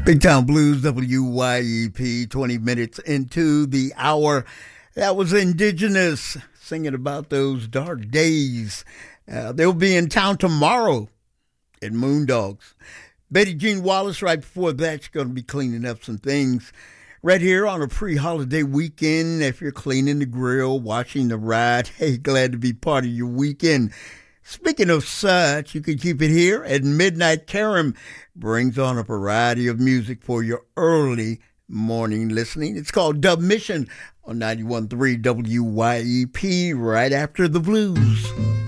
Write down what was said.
Big Town Blues, WYEP, 20 minutes into the hour. That was Indigenous singing about those dark days. They'll be in town tomorrow at Moondogs. Betty Jean Wallace, right before that, she's going to be cleaning up some things right here on a pre-holiday weekend. If you're cleaning the grill, watching the ride, hey, glad to be part of your weekend. Speaking of such, you can keep it here at midnight. Karam brings on a variety of music for your early morning listening. It's called Dub Mission on 91.3 WYEP right after the blues.